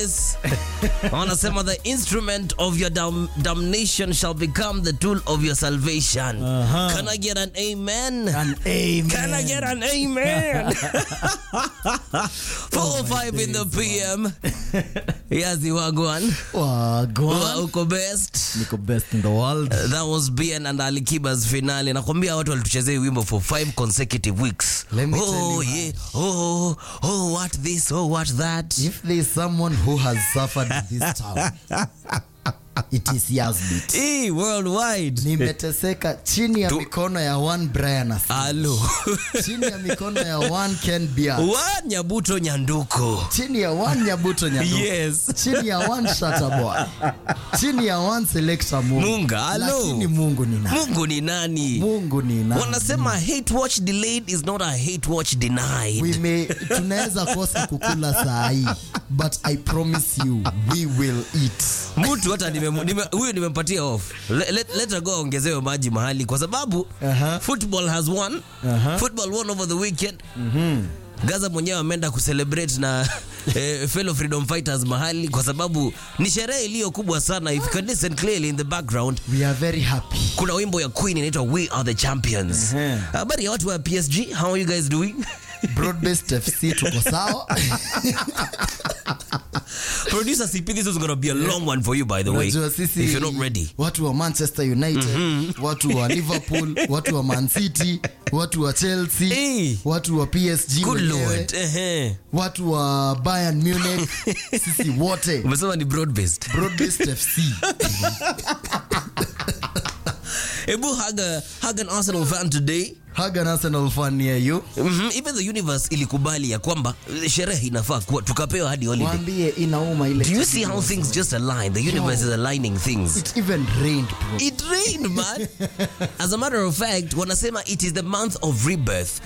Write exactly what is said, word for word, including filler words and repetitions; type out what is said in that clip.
Wanasema the instrument of your dam damnation shall become the tool of your salvation. Uh-huh. Can I get an amen? An amen. Can I get an amen? four oh five in the P M. Yazi Wagwan. Wagwan. Uko best. Niko best in the world. Uh, that was B N and Alikiba's finale. Nakwambia watu walituchezea wimbo for five consecutive weeks. Let me oh, tell you. Yeah. Oh, oh, what this, oh, what that. If there's someone who has suffered this town, it is Yazbit. Hey, worldwide. Nimeteseka chini ya Tu- mikono ya one Brian Asili. Alo. Chini ya mikono ya one Ken Bia. Wa Nyabuto Nyanduko. Chini ya one Nyabuto Nyanduko. Yes. Chini ya one Shatta Boy. Chini ya one Selector Mungu. Munga, alo. Lakini Mungu ni nani? Mungu ni nani? Mungu ni nani? Wanasema hate watch delayed is not a hate watch denied. We may tunaweza kosa kukula saa hii, but I promise you we will eat. Mtu hata nime, nime, huyu nimempatia off. Let, let, let her go ongezewe maji mahali kwa sababu Uh-huh. football has won. Uh-huh. Football won over the weekend. Mhm. Gaza mwenyewe ameenda kucelebrate na eh, fellow freedom fighters mahali kwa sababu ni sherehe iliyo kubwa sana. If you can listen clearly in the background, We are very happy. kuna wimbo ya Queen inaitwa We Are the Champions. Uh-huh. Habari ya watu wa P S G, how are you guys doing? Broad-based F C tuko sawa. Producer C P, this is going to be a long one for you by the way. Unajua sisi If you're not ready. watu wa Manchester United, watu wa Liverpool, watu wa Man City, watu wa Chelsea, Hey. watu wa P S G, Good wenyewe, Lord. Ehe. watu wa Bayern Munich, sisi wote Umesema ni broad based. broad-based F C. Ebu hug, a, hug an Arsenal fan today. Hug an Arsenal fan near you. Mm-hmm. Even the universe ilikubali ya kwamba sherehe inafaa kuwa tukapewa hadi holiday. Waambie inauma ile. Do you see how things just align? The universe is aligning things. It even rained, bro. It rained, man. As a matter of fact, wanasema it is the month of rebirth.